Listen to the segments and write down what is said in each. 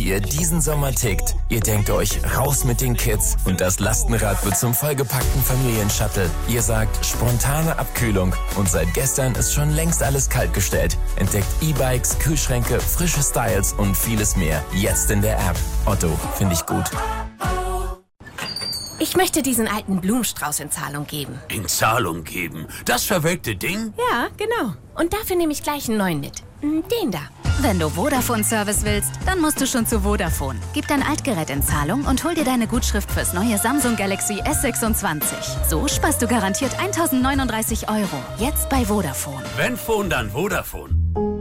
wie ihr diesen Sommer tickt. Ihr denkt euch, raus mit den Kids und das Lastenrad wird zum vollgepackten Familienshuttle. Ihr sagt, spontane Abkühlung und seit gestern ist schon längst alles kaltgestellt. Entdeckt E-Bikes, Kühlschränke, frische Styles und vieles mehr. Jetzt in der App. Otto, finde ich gut. Ich möchte diesen alten Blumenstrauß in Zahlung geben. In Zahlung geben? Das verwelkte Ding? Ja, genau. Und dafür nehme ich gleich einen neuen mit. Den da. Wenn du Vodafone-Service willst, dann musst du schon zu Vodafone. Gib dein Altgerät in Zahlung und hol dir deine Gutschrift fürs neue Samsung Galaxy S26. So sparst du garantiert 1.039 €. Jetzt bei Vodafone. Wenn Phone, dann Vodafone.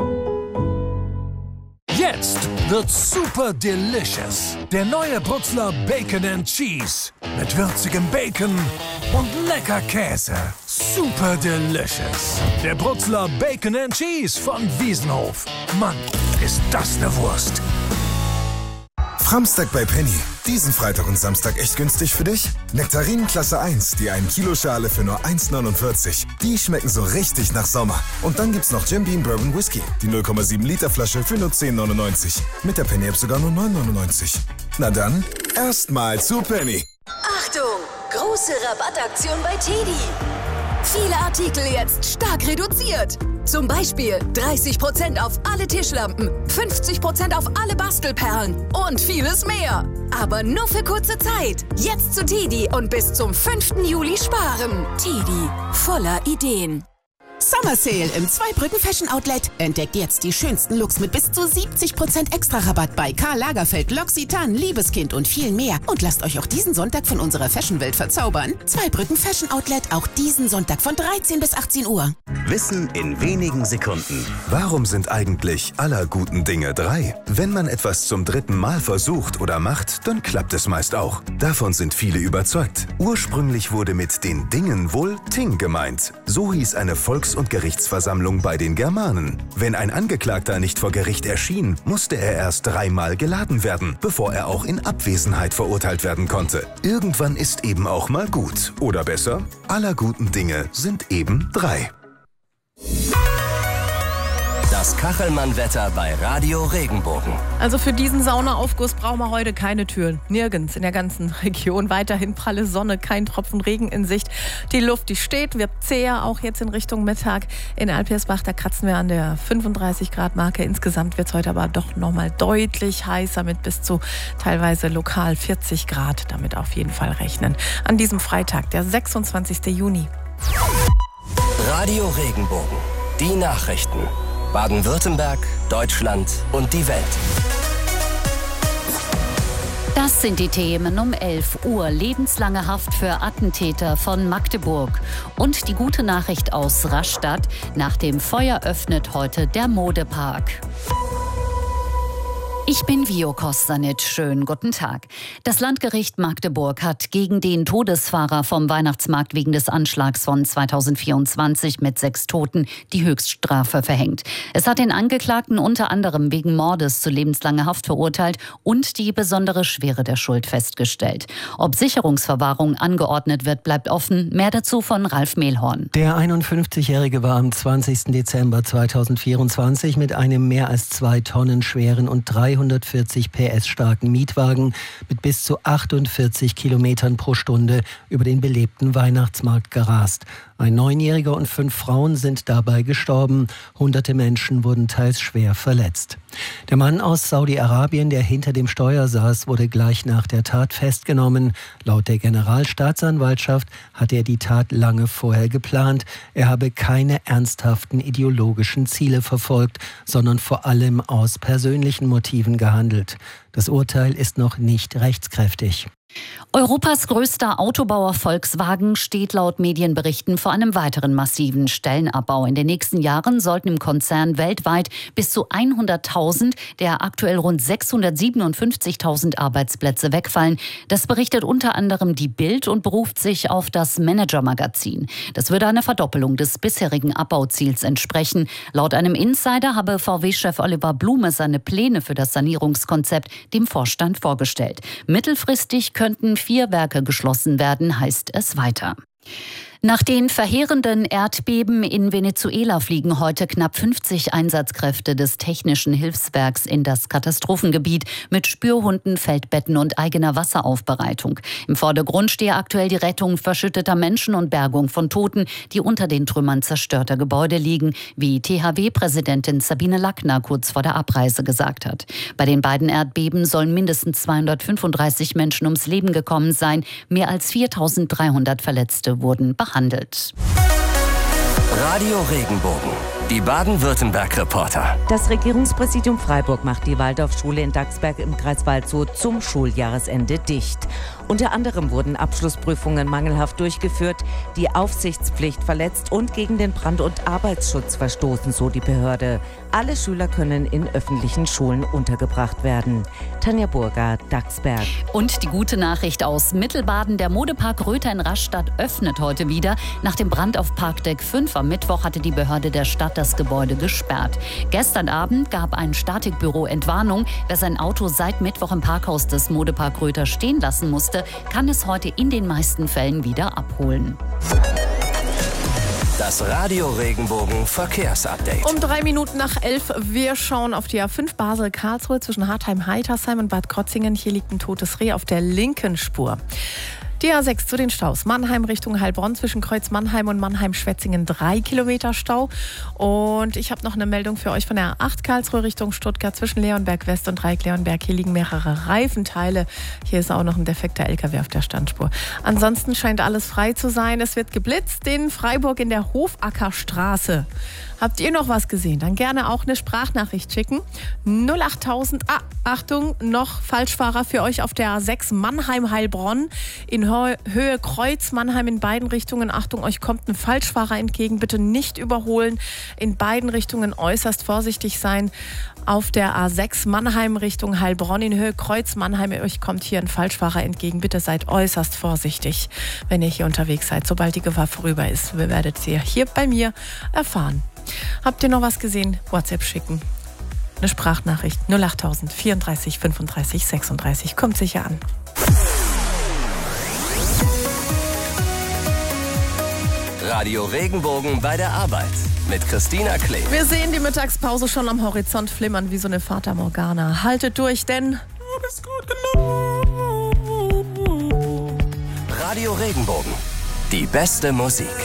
Jetzt wird's super delicious. Der neue Brutzler Bacon and Cheese. Mit würzigem Bacon und lecker Käse. Super delicious. Der Brutzler Bacon and Cheese von Wiesenhof. Mann, ist das eine Wurst. Framstag bei Penny. Diesen Freitag und Samstag echt günstig für dich? Nektarinen Klasse 1, die 1 Kilo Schale für nur 1,49. Die schmecken so richtig nach Sommer. Und dann gibt's noch Jim Beam Bourbon Whisky, die 0,7 Liter Flasche für nur 10,99. Mit der Penny App sogar nur 9,99. Na dann, erstmal zu Penny. Achtung! Große Rabattaktion bei TEDi. Viele Artikel jetzt stark reduziert. Zum Beispiel 30% auf alle Tischlampen, 50% auf alle Bastelperlen und vieles mehr. Aber nur für kurze Zeit. Jetzt zu TEDi und bis zum 5. Juli sparen. TEDi, voller Ideen. Summer Sale im Zweibrücken Fashion Outlet. Entdeckt jetzt die schönsten Looks mit bis zu 70% Extra-Rabatt bei Karl Lagerfeld, L'Occitane, Liebeskind und viel mehr. Und lasst euch auch diesen Sonntag von unserer Fashionwelt verzaubern. Zweibrücken Fashion Outlet, auch diesen Sonntag von 13 bis 18 Uhr. Wissen in wenigen Sekunden. Warum sind eigentlich aller guten Dinge 3? Wenn man etwas zum 3. Mal versucht oder macht, dann klappt es meist auch. Davon sind viele überzeugt. Ursprünglich wurde mit den Dingen wohl Ting gemeint. So hieß eine Volks- und Gerichtsversammlung bei den Germanen. Wenn ein Angeklagter nicht vor Gericht erschien, musste er erst 3 Mal geladen werden, bevor er auch in Abwesenheit verurteilt werden konnte. Irgendwann ist eben auch mal gut. Oder besser, aller guten Dinge sind eben 3. Das Kachelmann-Wetter bei Radio Regenbogen. Also für diesen Saunaaufguss brauchen wir heute keine Türen. Nirgends in der ganzen Region. Weiterhin pralle Sonne, kein Tropfen Regen in Sicht. Die Luft, die steht, wird zäher, auch jetzt in Richtung Mittag. In Alpirsbach, da kratzen wir an der 35-Grad-Marke. Insgesamt wird es heute aber doch nochmal deutlich heißer mit bis zu teilweise lokal 40 Grad. Damit auf jeden Fall rechnen. An diesem Freitag, der 26. Juni. Radio Regenbogen. Die Nachrichten. Baden-Württemberg, Deutschland und die Welt. Das sind die Themen um 11 Uhr. Lebenslange Haft für Attentäter von Magdeburg. Und die gute Nachricht aus Rastatt. Nach dem Feuer öffnet heute der Modepark. Ich bin Vio Kostanic. Schönen guten Tag. Das Landgericht Magdeburg hat gegen den Todesfahrer vom Weihnachtsmarkt wegen des Anschlags von 2024 mit 6 Toten die Höchststrafe verhängt. Es hat den Angeklagten unter anderem wegen Mordes zu lebenslanger Haft verurteilt und die besondere Schwere der Schuld festgestellt. Ob Sicherungsverwahrung angeordnet wird, bleibt offen. Mehr dazu von Ralf Mehlhorn. Der 51-Jährige war am 20. Dezember 2024 mit einem mehr als 2 Tonnen schweren und 340 PS starken Mietwagen mit bis zu 48 Kilometern pro Stunde über den belebten Weihnachtsmarkt gerast. Ein 9-Jähriger und 5 Frauen sind dabei gestorben. Hunderte Menschen wurden teils schwer verletzt. Der Mann aus Saudi-Arabien, der hinter dem Steuer saß, wurde gleich nach der Tat festgenommen. Laut der Generalstaatsanwaltschaft hatte er die Tat lange vorher geplant. Er habe keine ernsthaften ideologischen Ziele verfolgt, sondern vor allem aus persönlichen Motiven gehandelt. Das Urteil ist noch nicht rechtskräftig. Europas größter Autobauer Volkswagen steht laut Medienberichten vor einem weiteren massiven Stellenabbau. In den nächsten Jahren sollten im Konzern weltweit bis zu 100.000 der aktuell rund 657.000 Arbeitsplätze wegfallen. Das berichtet unter anderem die Bild und beruft sich auf das Manager-Magazin. Das würde einer Verdoppelung des bisherigen Abbauziels entsprechen. Laut einem Insider habe VW-Chef Oliver Blume seine Pläne für das Sanierungskonzept dem Vorstand vorgestellt. Mittelfristig könnten 4 Werke geschlossen werden, heißt es weiter. Nach den verheerenden Erdbeben in Venezuela fliegen heute knapp 50 Einsatzkräfte des Technischen Hilfswerks in das Katastrophengebiet mit Spürhunden, Feldbetten und eigener Wasseraufbereitung. Im Vordergrund stehe aktuell die Rettung verschütteter Menschen und Bergung von Toten, die unter den Trümmern zerstörter Gebäude liegen, wie THW-Präsidentin Sabine Lackner kurz vor der Abreise gesagt hat. Bei den beiden Erdbeben sollen mindestens 235 Menschen ums Leben gekommen sein. Mehr als 4.300 Verletzte wurden behandelt. Radio Regenbogen, die Baden-Württemberg-Reporter. Das Regierungspräsidium Freiburg macht die Waldorfschule in Dachsberg im Kreis Waldshut zum Schuljahresende dicht. Unter anderem wurden Abschlussprüfungen mangelhaft durchgeführt, die Aufsichtspflicht verletzt und gegen den Brand- und Arbeitsschutz verstoßen, so die Behörde. Alle Schüler können in öffentlichen Schulen untergebracht werden. Tanja Burger, Dachsberg. Und die gute Nachricht aus Mittelbaden. Der Modepark Röther in Rastatt öffnet heute wieder. Nach dem Brand auf Parkdeck 5 am Mittwoch hatte die Behörde der Stadt das Gebäude gesperrt. Gestern Abend gab ein Statikbüro Entwarnung. Wer sein Auto seit Mittwoch im Parkhaus des Modepark Röther stehen lassen musste, kann es heute in den meisten Fällen wieder abholen. Das Radio Regenbogen Verkehrsupdate. Um 3 Minuten nach 11. Wir schauen auf die A5 Basel-Karlsruhe zwischen Hartheim-Heitersheim und Bad Krotzingen. Hier liegt ein totes Reh auf der linken Spur. Die A6 zu den Staus. Mannheim Richtung Heilbronn zwischen Kreuz Mannheim und Mannheim-Schwetzingen 3 Kilometer Stau. Und ich habe noch eine Meldung für euch von der A8 Karlsruhe Richtung Stuttgart zwischen Leonberg West und Dreieck-Leonberg. Hier liegen mehrere Reifenteile. Hier ist auch noch ein defekter LKW auf der Standspur. Ansonsten scheint alles frei zu sein. Es wird geblitzt in Freiburg in der Hofackerstraße. Habt ihr noch was gesehen? Dann gerne auch eine Sprachnachricht schicken. 08000. Achtung, noch Falschfahrer für euch auf der A6 Mannheim-Heilbronn. In Höhe Kreuz Mannheim in beiden Richtungen. Achtung, euch kommt ein Falschfahrer entgegen. Bitte nicht überholen. In beiden Richtungen äußerst vorsichtig sein. Auf der A6 Mannheim Richtung Heilbronn in Höhe Kreuz Mannheim. Euch kommt hier ein Falschfahrer entgegen. Bitte seid äußerst vorsichtig, wenn ihr hier unterwegs seid. Sobald die Gefahr vorüber ist, werdet ihr hier bei mir erfahren. Habt ihr noch was gesehen? WhatsApp schicken. Eine Sprachnachricht 08000 34 35 36. Kommt sicher an. Radio Regenbogen bei der Arbeit mit Christina Klee. Wir sehen die Mittagspause schon am Horizont flimmern wie so eine Fata Morgana. Haltet durch, denn du bist gut genug. Radio Regenbogen, die beste Musik.